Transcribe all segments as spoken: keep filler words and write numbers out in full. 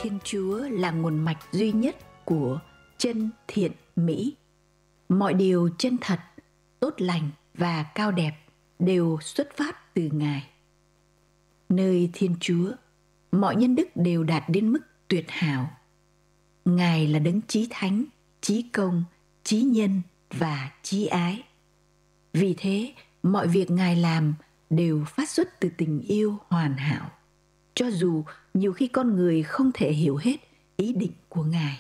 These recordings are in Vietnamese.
Thiên Chúa là nguồn mạch duy nhất của chân thiện mỹ. Mọi điều chân thật, tốt lành và cao đẹp đều xuất phát từ Ngài. Nơi Thiên Chúa, mọi nhân đức đều đạt đến mức tuyệt hảo. Ngài là đấng chí thánh, chí công, chí nhân và chí ái. Vì thế, mọi việc Ngài làm đều phát xuất từ tình yêu hoàn hảo, cho dù nhiều khi con người không thể hiểu hết ý định của Ngài.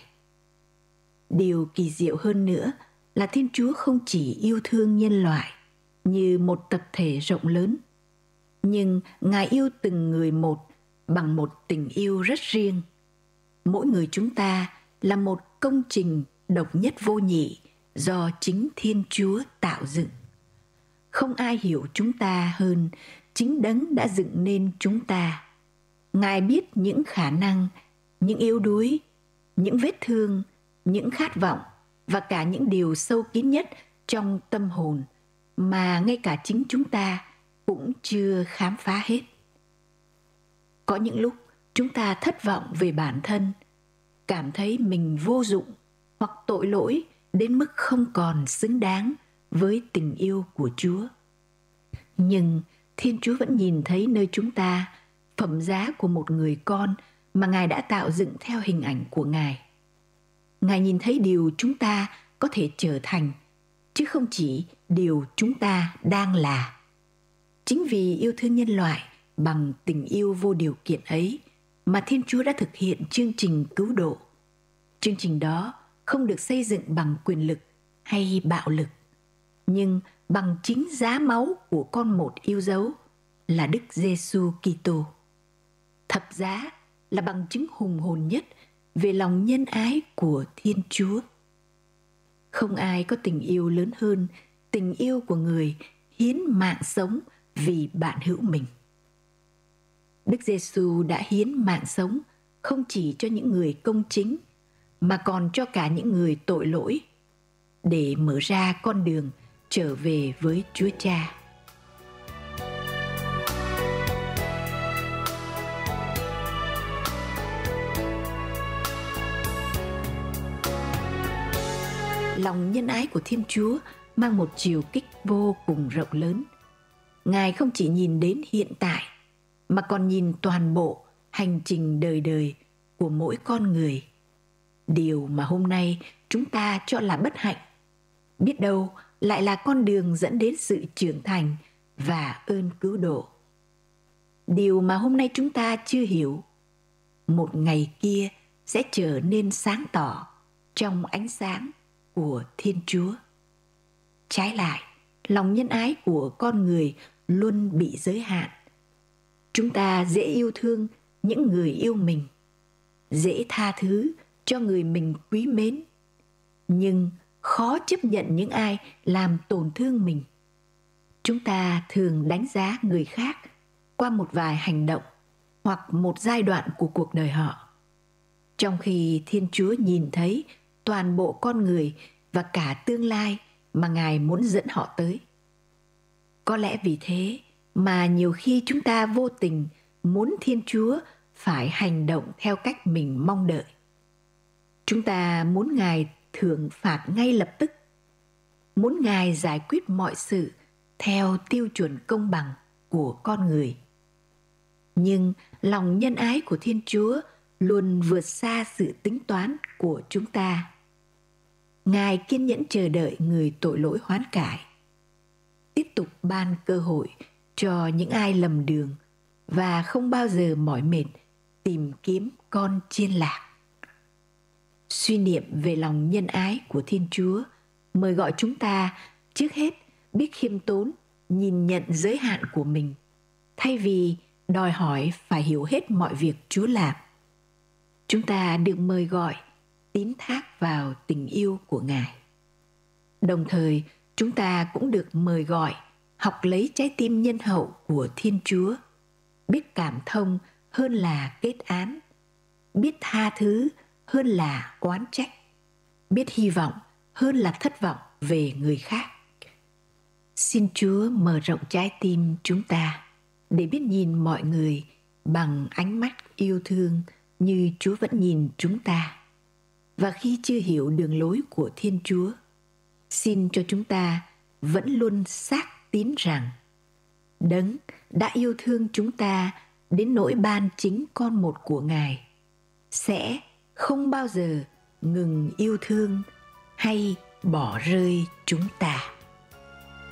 Điều kỳ diệu hơn nữa là Thiên Chúa không chỉ yêu thương nhân loại như một tập thể rộng lớn, nhưng Ngài yêu từng người một bằng một tình yêu rất riêng. Mỗi người chúng ta là một công trình độc nhất vô nhị do chính Thiên Chúa tạo dựng. Không ai hiểu chúng ta hơn chính đấng đã dựng nên chúng ta. Ngài biết những khả năng, những yếu đuối, những vết thương, những khát vọng và cả những điều sâu kín nhất trong tâm hồn mà ngay cả chính chúng ta cũng chưa khám phá hết. Có những lúc chúng ta thất vọng về bản thân, cảm thấy mình vô dụng hoặc tội lỗi đến mức không còn xứng đáng với tình yêu của Chúa. Nhưng Thiên Chúa vẫn nhìn thấy nơi chúng ta phẩm giá của một người con mà Ngài đã tạo dựng theo hình ảnh của Ngài. Ngài nhìn thấy điều chúng ta có thể trở thành, chứ không chỉ điều chúng ta đang là. Chính vì yêu thương nhân loại bằng tình yêu vô điều kiện ấy mà Thiên Chúa đã thực hiện chương trình cứu độ. Chương trình đó không được xây dựng bằng quyền lực hay bạo lực, nhưng bằng chính giá máu của con một yêu dấu là Đức Giêsu Kitô. Thập giá là bằng chứng hùng hồn nhất về lòng nhân ái của Thiên Chúa. Không ai có tình yêu lớn hơn tình yêu của người hiến mạng sống vì bạn hữu mình. Đức Giêsu đã hiến mạng sống không chỉ cho những người công chính mà còn cho cả những người tội lỗi để mở ra con đường trở về với Chúa Cha. Lòng nhân ái của Thiên Chúa mang một chiều kích vô cùng rộng lớn. Ngài không chỉ nhìn đến hiện tại mà còn nhìn toàn bộ hành trình đời đời của mỗi con người. Điều mà hôm nay chúng ta cho là bất hạnh, biết đâu lại là con đường dẫn đến sự trưởng thành và ơn cứu độ. Điều mà hôm nay chúng ta chưa hiểu, một ngày kia sẽ trở nên sáng tỏ trong ánh sáng của Thiên Chúa. Trái lại, lòng nhân ái của con người luôn bị giới hạn. Chúng ta dễ yêu thương những người yêu mình, dễ tha thứ cho người mình quý mến, nhưng khó chấp nhận những ai làm tổn thương mình. Chúng ta thường đánh giá người khác qua một vài hành động hoặc một giai đoạn của cuộc đời họ, trong khi Thiên Chúa nhìn thấy toàn bộ con người và cả tương lai mà Ngài muốn dẫn họ tới. Có lẽ vì thế mà nhiều khi chúng ta vô tình muốn Thiên Chúa phải hành động theo cách mình mong đợi. Chúng ta muốn Ngài thưởng phạt ngay lập tức, muốn Ngài giải quyết mọi sự theo tiêu chuẩn công bằng của con người. Nhưng lòng nhân ái của Thiên Chúa luôn vượt xa sự tính toán của chúng ta. Ngài kiên nhẫn chờ đợi người tội lỗi hoán cải, tiếp tục ban cơ hội cho những ai lầm đường và không bao giờ mỏi mệt tìm kiếm con chiên lạc. Suy niệm về lòng nhân ái của Thiên Chúa mời gọi chúng ta trước hết biết khiêm tốn, nhìn nhận giới hạn của mình, thay vì đòi hỏi phải hiểu hết mọi việc Chúa làm. Chúng ta được mời gọi tín thác vào tình yêu của Ngài. Đồng thời, chúng ta cũng được mời gọi học lấy trái tim nhân hậu của Thiên Chúa, biết cảm thông hơn là kết án, biết tha thứ hơn là oán trách, biết hy vọng hơn là thất vọng về người khác. Xin Chúa mở rộng trái tim chúng ta để biết nhìn mọi người bằng ánh mắt yêu thương như Chúa vẫn nhìn chúng ta. Và khi chưa hiểu đường lối của Thiên Chúa, xin cho chúng ta vẫn luôn xác tín rằng Đấng đã yêu thương chúng ta đến nỗi ban chính con một của Ngài sẽ không bao giờ ngừng yêu thương hay bỏ rơi chúng ta.